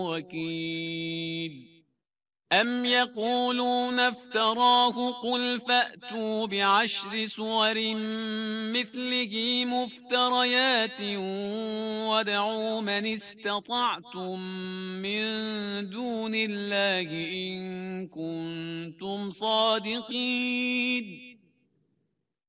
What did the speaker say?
وكيل أم يقولون افتراه قل فأتوا بعشر سور مثله مفتريات وادعوا من استطعتم من دون الله إن كنتم صادقين